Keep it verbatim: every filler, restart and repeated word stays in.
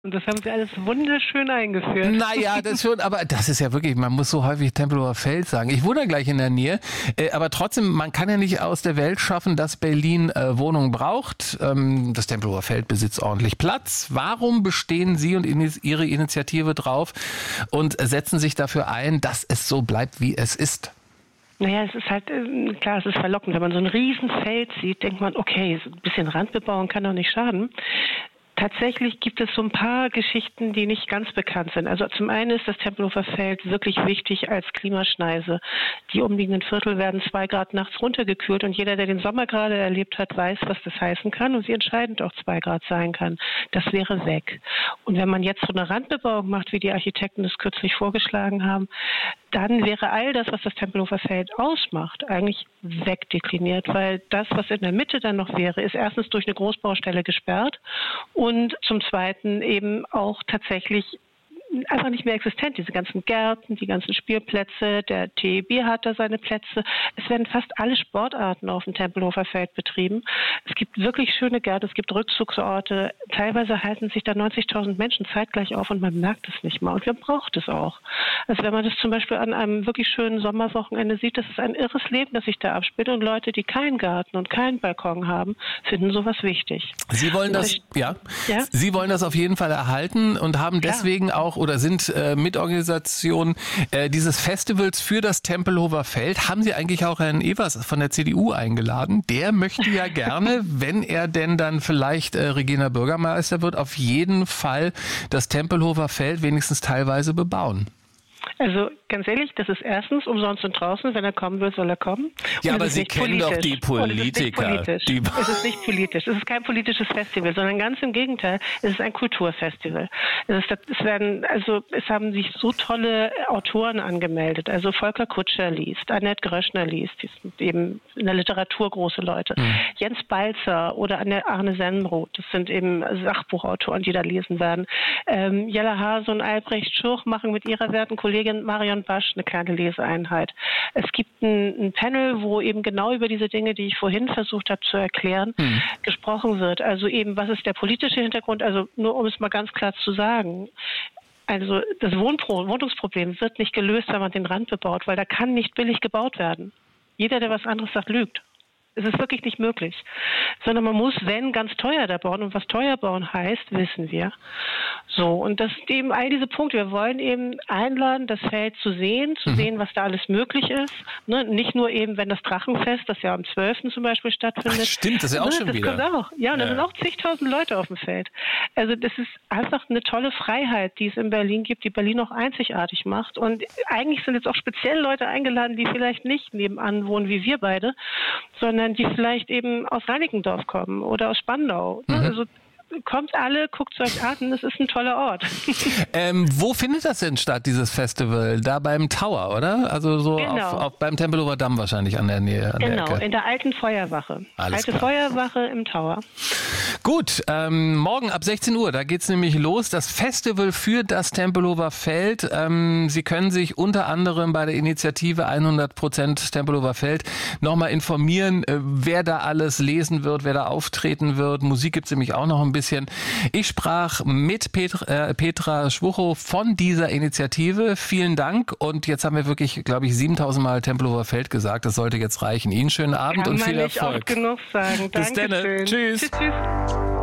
Und das haben sie alles wunderschön eingeführt. Naja, das schon, aber das ist ja wirklich, man muss so häufig Tempelhofer Feld sagen. Ich wohne gleich in der Nähe, äh, aber trotzdem, man kann ja nicht aus der Welt schaffen, dass Berlin äh, Wohnungen braucht. Ähm, das Tempelhofer Feld besitzt ordentlich Platz. Warum bestehen Sie und Ihre Initiative drauf und setzen sich dafür ein, dass es so bleibt, wie es ist? Naja, es ist halt, klar, es ist verlockend. Wenn man so ein Riesenfeld sieht, denkt man, okay, so ein bisschen Randbebauung kann doch nicht schaden. Tatsächlich gibt es so ein paar Geschichten, die nicht ganz bekannt sind. Also zum einen ist das Tempelhofer Feld wirklich wichtig als Klimaschneise. Die umliegenden Viertel werden zwei Grad nachts runtergekühlt und jeder, der den Sommer gerade erlebt hat, weiß, was das heißen kann und wie entscheidend auch zwei Grad sein kann. Das wäre weg. Und wenn man jetzt so eine Randbebauung macht, wie die Architekten es kürzlich vorgeschlagen haben, dann wäre all das, was das Tempelhofer Feld ausmacht, eigentlich wegdekliniert, weil das, was in der Mitte dann noch wäre, ist erstens durch eine Großbaustelle gesperrt und zum Zweiten eben auch tatsächlich einfach nicht mehr existent. Diese ganzen Gärten, die ganzen Spielplätze, der T E B hat da seine Plätze. Es werden fast alle Sportarten auf dem Tempelhofer Feld betrieben. Es gibt wirklich schöne Gärten, es gibt Rückzugsorte. Teilweise halten sich da neunzigtausend Menschen zeitgleich auf und man merkt es nicht mal. Und man braucht es auch. Also wenn man das zum Beispiel an einem wirklich schönen Sommerwochenende sieht, das ist ein irres Leben, das sich da abspielt. Und Leute, die keinen Garten und keinen Balkon haben, finden sowas wichtig. Sie wollen das, ja, ja? Sie wollen das auf jeden Fall erhalten und haben deswegen ja. auch oder sind äh, Mitorganisation äh, dieses Festivals für das Tempelhofer Feld. Haben Sie eigentlich auch Herrn Evers von der C D U eingeladen? Der möchte ja gerne, wenn er denn dann vielleicht äh, Regierender Bürgermeister wird, auf jeden Fall das Tempelhofer Feld wenigstens teilweise bebauen. Also ganz ehrlich, das ist erstens umsonst und draußen. Wenn er kommen will, soll er kommen. Ja, aber Sie kennen doch die Politiker. Es ist, die es ist nicht politisch. Es ist kein politisches Festival, sondern ganz im Gegenteil. Es ist ein Kulturfestival. Es, ist, es werden, also es haben sich so tolle Autoren angemeldet. Also Volker Kutscher liest, Annette Gröschner liest, die sind eben in der Literatur große Leute. Mhm. Jens Balzer oder Arne Sennroth, das sind eben Sachbuchautoren, die da lesen werden. Ähm, Jella Hase und Albrecht Schurch machen mit ihrer werten Kollegin Marion Basch eine kleine Leseeinheit. Es gibt ein, ein Panel, wo eben genau über diese Dinge, die ich vorhin versucht habe zu erklären, mhm. gesprochen wird. Also eben, was ist der politische Hintergrund? Also nur um es mal ganz klar zu sagen. Also das Wohnpro- Wohnungsproblem wird nicht gelöst, wenn man den Rand bebaut, weil da kann nicht billig gebaut werden. Jeder, der was anderes sagt, lügt. Es ist wirklich nicht möglich. Sondern man muss, wenn, ganz teuer da bauen. Und was teuer bauen heißt, wissen wir. So, und das sind eben all diese Punkte. Wir wollen eben einladen, das Feld zu sehen, zu mhm. sehen, was da alles möglich ist. Ne? Nicht nur eben, wenn das Drachenfest, das ja am zwölften zum Beispiel stattfindet. Ach, stimmt, das ist ja auch ne? schon das wieder. Kommt auch. Ja, und da ja. sind auch zigtausend Leute auf dem Feld. Also das ist einfach eine tolle Freiheit, die es in Berlin gibt, die Berlin auch einzigartig macht. Und eigentlich sind jetzt auch speziell Leute eingeladen, die vielleicht nicht nebenan wohnen wie wir beide, sondern die vielleicht eben aus Reinickendorf kommen oder aus Spandau. Mhm. Also kommt alle, guckt es euch an, es ist ein toller Ort. Ähm, wo findet das denn statt, dieses Festival? Da beim Tower, oder? Also so genau. auf, auf, beim Tempelhofer Damm wahrscheinlich an der Nähe. An genau, der Ecke. In der alten Feuerwache. Alles Alte klar. Feuerwache im Tower. Gut, ähm, morgen ab sechzehn Uhr, da geht's nämlich los. Das Festival für das Tempelhofer Feld. Ähm, Sie können sich unter anderem bei der Initiative hundert Prozent Tempelhofer Feld nochmal informieren, äh, wer da alles lesen wird, wer da auftreten wird. Musik gibt's nämlich auch noch ein bisschen. Ich sprach mit Petra, äh, Petra Schwuchow von dieser Initiative. Vielen Dank. Und jetzt haben wir wirklich, glaube ich, siebentausend Mal Tempelhofer Feld gesagt. Das sollte jetzt reichen. Ihnen schönen Abend Kann und viel man nicht Erfolg. Oft genug sagen. Bis dann. Tschüss. Tschüss. Tschüss, tschüss.